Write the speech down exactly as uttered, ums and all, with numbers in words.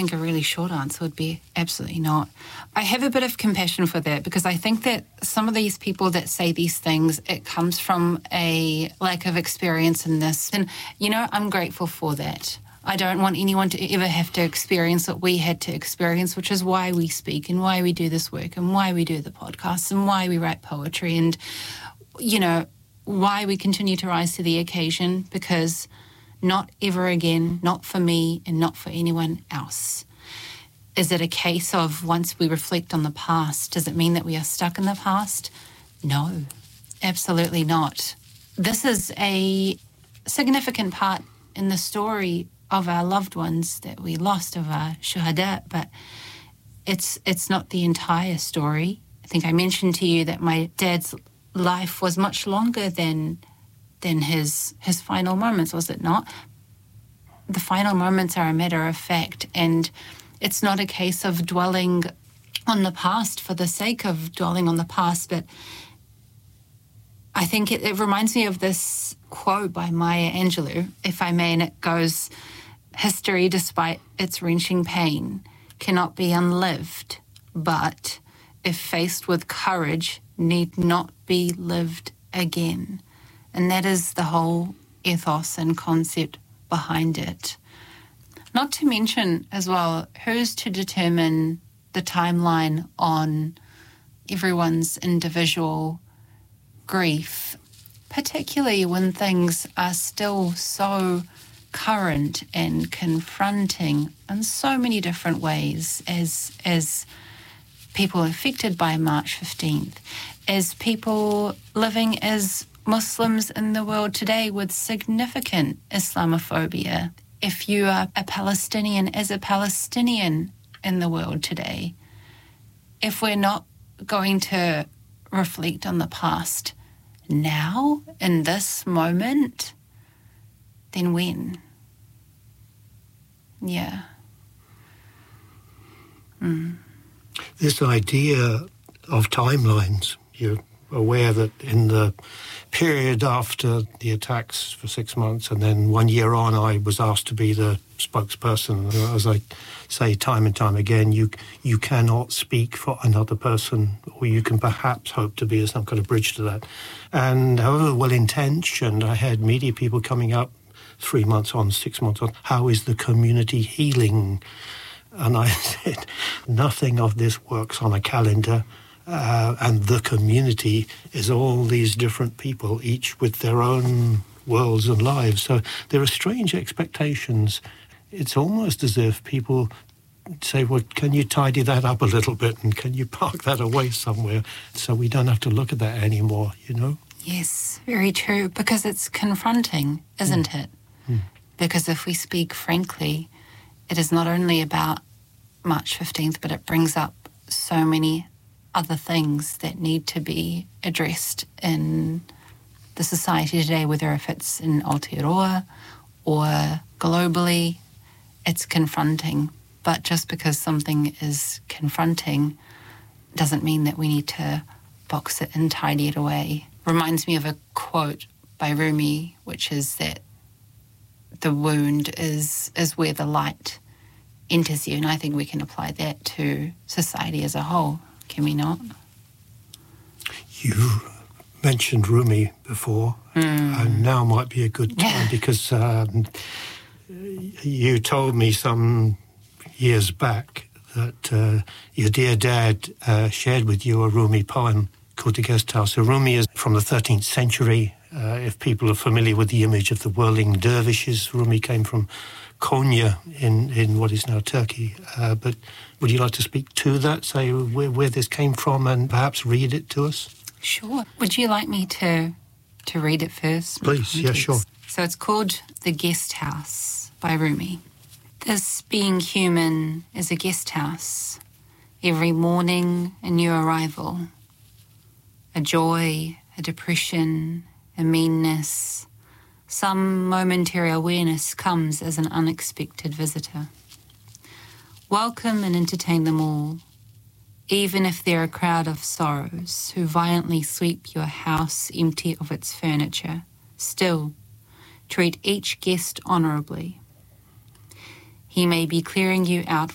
think a really short answer would be absolutely not. I have a bit of compassion for that because I think that some of these people that say these things, it comes from a lack of experience in this. And, you know, I'm grateful for that. I don't want anyone to ever have to experience what we had to experience, which is why we speak and why we do this work and why we do the podcasts and why we write poetry and, you know, why we continue to rise to the occasion, because not ever again, not for me and not for anyone else. Is it a case of once we reflect on the past, does it mean that we are stuck in the past? No, absolutely not. This is a significant part in the story of our loved ones that we lost, of our shuhada, but it's it's not the entire story. I think I mentioned to you that my dad's life was much longer than than his his final moments, was it not? The final moments are a matter of fact, and it's not a case of dwelling on the past for the sake of dwelling on the past, but I think it, it reminds me of this quote by Maya Angelou, if I may, and it goes, "History, despite its wrenching pain, cannot be unlived, but if faced with courage, need not be lived again." And that is the whole ethos and concept behind it. Not to mention as well, who's to determine the timeline on everyone's individual grief, particularly when things are still so current and confronting in so many different ways as as people affected by March fifteenth, as people living as Muslims in the world today with significant Islamophobia. If you are a Palestinian, as a Palestinian in the world today, if we're not going to reflect on the past now, in this moment, then when? Yeah. Mm. This idea of timelines, you're aware that in the period after the attacks for six months and then one year on, I was asked to be the spokesperson. As I say time and time again, you you cannot speak for another person, or you can perhaps hope to be some kind of bridge to that. And however well-intentioned, I had media people coming up three months on, six months on, how is the community healing? And I said, nothing of this works on a calendar. Uh, and the community is all these different people, each with their own worlds and lives. So there are strange expectations. It's almost as if people say, well, can you tidy that up a little bit and can you park that away somewhere so we don't have to look at that anymore, you know? Yes, very true, because it's confronting, isn't mm. it? Mm. Because if we speak frankly, it is not only about March fifteenth, but it brings up so many other things that need to be addressed in the society today, whether if it's in Aotearoa or globally, it's confronting. But just because something is confronting doesn't mean that we need to box it and tidy it away. Reminds me of a quote by Rumi, which is that the wound is, is where the light enters you, and I think we can apply that to society as a whole. Can we not? You mentioned Rumi before, mm. and now might be a good time yeah. because um, you told me some years back that uh, your dear dad uh, shared with you a Rumi poem called The Guest House. So Rumi is from the thirteenth century. Uh, if people are familiar with the image of the whirling dervishes, Rumi came from Konya in, in what is now Turkey. Uh, but would you like to speak to that, say where, where this came from and perhaps read it to us? Sure. Would you like me to to read it first? Please, yeah, sure. So it's called The Guest House by Rumi. This being human is a guest house. Every morning a new arrival. A joy, a depression, a meanness. Some momentary awareness comes as an unexpected visitor. Welcome and entertain them all, even if they're a crowd of sorrows who violently sweep your house empty of its furniture. Still, treat each guest honourably. He may be clearing you out